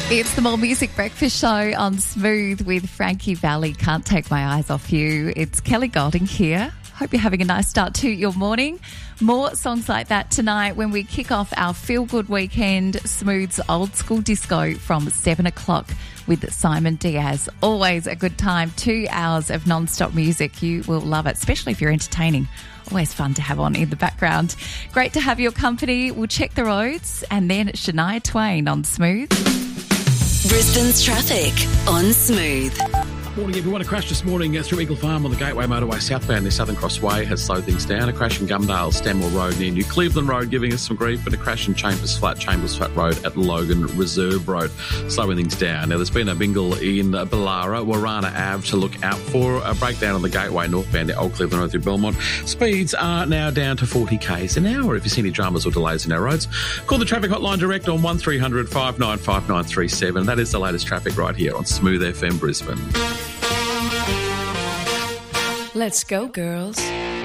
It's the More Music Breakfast Show on Smooth with Frankie Valli. Can't take my eyes off you. It's Kelly Golding here. Hope you're having a nice start to your morning. More songs like that tonight when we kick off our feel-good weekend, Smooth's Old School Disco from 7 o'clock with Simon Diaz. Always a good time. 2 hours of non-stop music. You will love it, especially if you're entertaining. Always fun to have on in the background. Great to have your company. We'll check the roads and then Shania Twain on Smooth. Brisbane's traffic on Smooth. Morning, everyone. A crash this morning through Eagle Farm on the Gateway Motorway southbound. The Southern Cross Way has slowed things down. A crash in Gumdale, Stanmore Road near New Cleveland Road giving us some grief, and a crash in Chambers Flat Road at Logan Reserve Road, slowing things down. Now, there's been a bingle in Ballara, Warana Ave to look out for. A breakdown on the Gateway northbound at Old Cleveland Road through Belmont. Speeds are now down to 40 k's an hour. If you see any dramas or delays in our roads, call the traffic hotline direct on 1300 595937. That is the latest traffic right here on Smooth FM Brisbane. Let's go, girls.